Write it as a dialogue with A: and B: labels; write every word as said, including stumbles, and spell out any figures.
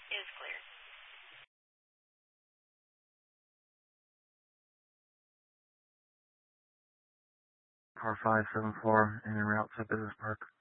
A: Is clear.
B: Car five seven four, in and route to Business Park.